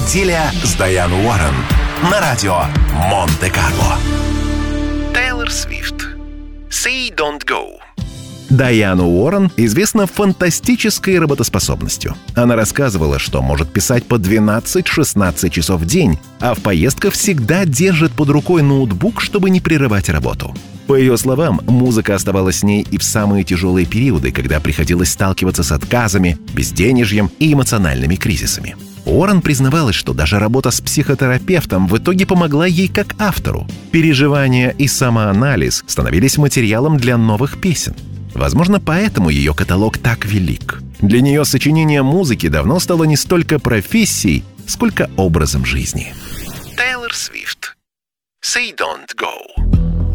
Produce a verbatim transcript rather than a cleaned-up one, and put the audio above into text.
Неделя с Дайан Уоррен на радио Монте-Карло. Тейлор Свифт. Say Don't Go. Дайан Уоррен известна фантастической работоспособностью. Она рассказывала, что может писать по двенадцать-шестнадцать часов в день, а в поездках всегда держит под рукой ноутбук, чтобы не прерывать работу. По ее словам, музыка оставалась с ней и в самые тяжелые периоды, когда приходилось сталкиваться с отказами, безденежьем и эмоциональными кризисами. Уоррен признавалась, что даже работа с психотерапевтом в итоге помогла ей как автору. Переживания и самоанализ становились материалом для новых песен. Возможно, поэтому ее каталог так велик. Для нее сочинение музыки давно стало не столько профессией, сколько образом жизни. Тейлор Свифт. Say Don't Go.